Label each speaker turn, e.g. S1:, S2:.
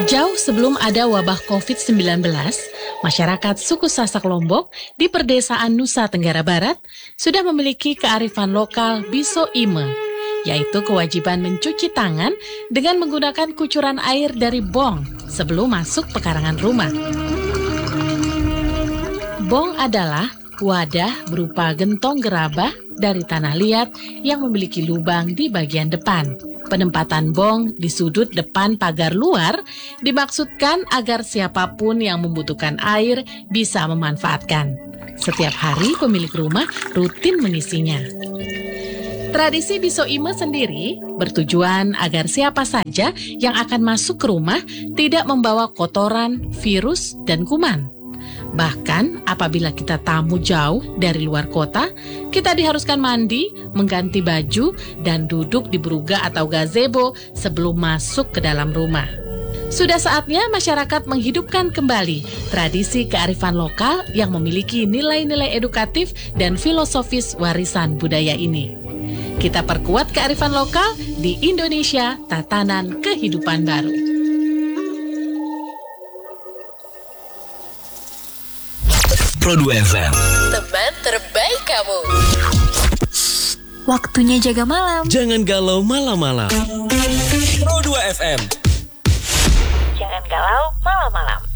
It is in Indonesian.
S1: Jauh sebelum ada wabah COVID-19, masyarakat suku Sasak Lombok di perdesaan Nusa Tenggara Barat sudah memiliki kearifan lokal Biso Ime, yaitu kewajiban mencuci tangan dengan menggunakan kucuran air dari bong sebelum masuk pekarangan rumah. Bong adalah wadah berupa gentong gerabah dari tanah liat yang memiliki lubang di bagian depan. Penempatan bong di sudut depan pagar luar dimaksudkan agar siapapun yang membutuhkan air bisa memanfaatkan. Setiap hari pemilik rumah rutin mengisinya. Tradisi Biso Ime sendiri bertujuan agar siapa saja yang akan masuk ke rumah tidak membawa kotoran, virus, dan kuman. Bahkan apabila kita tamu jauh dari luar kota, kita diharuskan mandi, mengganti baju, dan duduk di beruga atau gazebo sebelum masuk ke dalam rumah. Sudah saatnya masyarakat menghidupkan kembali tradisi kearifan lokal yang memiliki nilai-nilai edukatif dan filosofis warisan budaya ini. Kita perkuat kearifan lokal di Indonesia, tatanan kehidupan baru.
S2: Pro2 FM,
S3: teman terbaik kamu.
S4: Waktunya jaga malam.
S2: Jangan galau malam-malam. Pro2 FM.
S3: Jangan galau malam-malam.